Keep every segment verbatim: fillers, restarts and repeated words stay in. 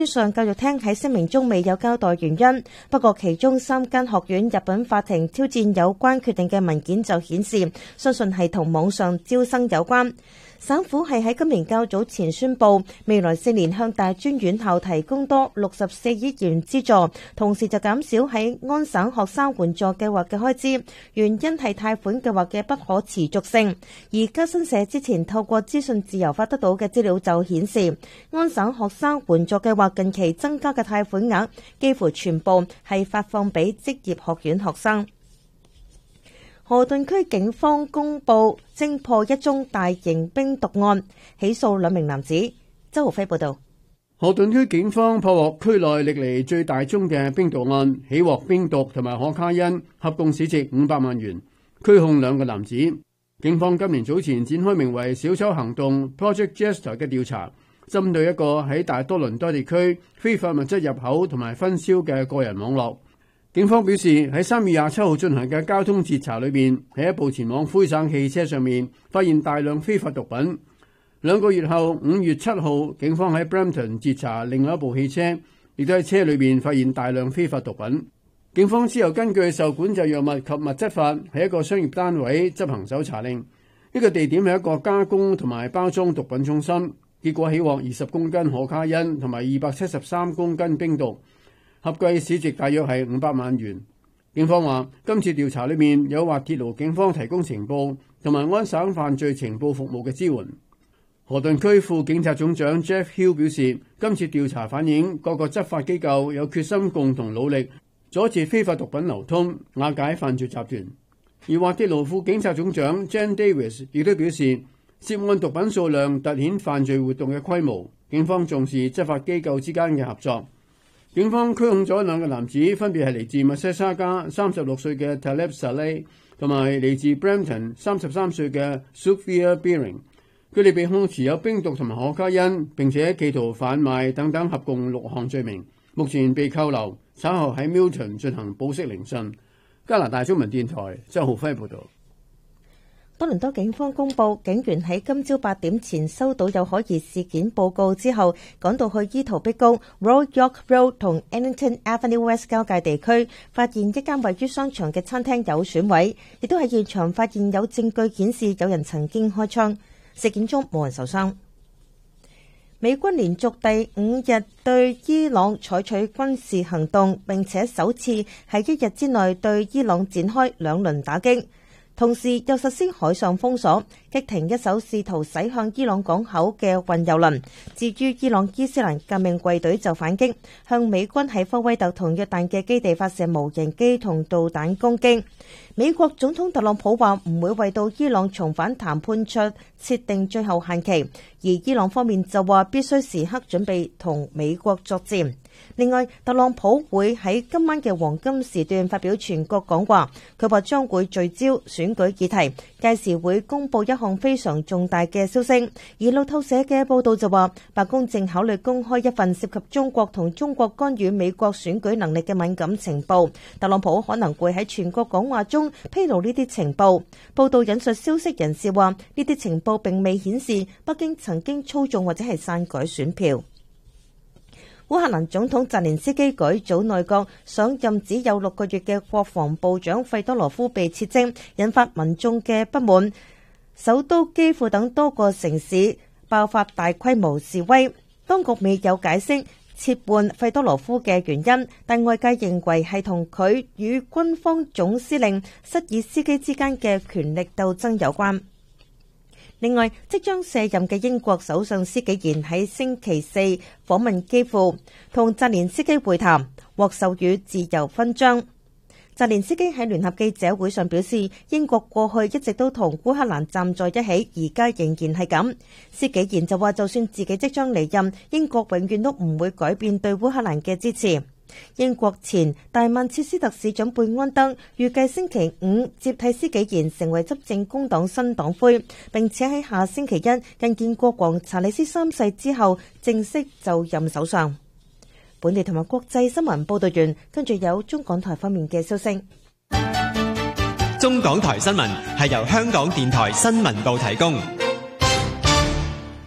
上教育廳喺聲明中未有交代原因，不過其中三間學院入稟法庭挑戰有關決定嘅文件就顯示，相信係同網上招生有關。省府係喺今年較早前宣布，未來四年向大專院校提供多六十四億元資助，同時就減少喺安省學生援助計劃嘅開支，原因係貸款計劃嘅不可持續性。而加新社之前透過資訊自由法得到嘅資料就顯示，安省學生援助計劃近期增加嘅貸款額幾乎全部係發放俾職業學院學生。河頓區警方公布偵破一宗大型冰毒案，起訴兩名男子。周浩輝報道。 河頓區警方破獲區內歷嚟最大宗嘅冰毒案，起獲冰毒同埋可卡因，合共市值五百萬元，拘控兩個男子。警方今年早前展開名為小丑行動 Project Jester 嘅調查，針對一個喺大多倫多地區非法物質入口同埋分銷嘅個人網絡。警方表示，喺三月廿七號進行嘅交通截查裏邊，喺一部前往灰省汽車上面發現大量非法毒品。兩個月後，五月七號，警方喺 Brampton 截查另外一部汽車，亦都喺車裏邊發現大量非法毒品。警方之後根據受管制藥物及物質法，喺一個商業單位執行搜查令。呢個地點係一個加工同埋包裝毒品中心，結果起獲二十公斤可卡因同埋二百七十三公斤冰毒。合計市值大約係五百萬元。警方話，今次調查裏面有滑鐵盧警方提供情報同埋安省犯罪情報服務嘅支援。河頓區副警察總長 Jeff Hill 表示，今次調查反映各個執法機構有決心共同努力阻止非法毒品流通，瓦解犯罪集團。而滑鐵盧副警察總長 Jen Davis 亦都表示，涉案毒品數量凸顯犯罪活動嘅規模，警方重視執法機構之間嘅合作。警方拘控咗兩個男子，分別係嚟自密西沙加三十六歲嘅 Taleb Saleh 同埋嚟自 Brampton 三十三歲嘅 Sophia Beering。佢哋被控持有冰毒同埋可卡因，並且企圖販賣等等，合共六項罪名，目前被扣留，稍後喺 Milton 進行保釋聆訊。加拿大中文電台周浩輝報導。 多倫多警方公布，警員喺今朝八點前收到有可疑事件報告之後，趕到去伊圖碧高 Royal York Road 同 Eglinton Avenue West 交界地區，發現一間位於商場嘅餐廳有損毀，亦都喺現場發現有證據顯示有人曾經開槍。事件中冇人受傷。美軍連續第五日對伊朗採取軍事行動，並且首次喺一日之內對伊朗展開兩輪打擊。同時又實施海上封鎖，擊停一艘試圖駛向伊朗港口嘅運油輪。至於伊朗伊斯蘭革命衛隊就反擊，向美軍喺科威特同約旦嘅基地發射無人機同導彈攻擊。美國總統特朗普話唔會為到伊朗重返談判桌設定最後限期，而伊朗方面就話必須時刻準備同美國作戰。另外，特朗普會喺今晚嘅黃金時段發表全國講話，佢話將會聚焦選舉議題，屆時會公布一項非常重大嘅消息。而路透社嘅報道就話，白宮正考慮公開一份涉及中國同中國干預美國選舉能力嘅敏感情報，特朗普可能會喺全國講話中披露呢啲情報。報道引述消息人士話，呢啲情報並未顯示北京曾經操縱或者係篡改選票。烏克蘭總統澤連斯基舉組內閣，上任只有六個月嘅國防部長費多羅夫被撤職，引發民眾嘅不滿。首都基輔等多個城市爆發大規模示威，當局未有解釋撤換費多羅夫嘅原因，但外界認為係同佢與軍方總司令塞爾斯基之間嘅權力鬥爭有關。另外，即將卸任嘅英國首相施紀賢喺星期四訪問基輔，同澤連斯基會談，獲授予自由勳章。澤連斯基喺聯合記者會上表示，英國過去一直都同烏克蘭站在一起，而家仍然係咁。施紀賢就話，就算自己即將離任，英國永遠都唔會改變對烏克蘭嘅支持。英國前大曼徹斯特市長貝安德預計星期五接替施紀賢成為執政工黨新黨魁，並且喺下星期一覲見國王查理斯三世之後正式就任首相。本地同埋國際新聞報道完，跟住有中港台方面嘅消息。 中港台新聞係由香港電台新聞部提供。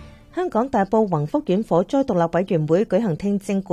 香港大埔宏福苑火災獨立委員會舉行聽證會。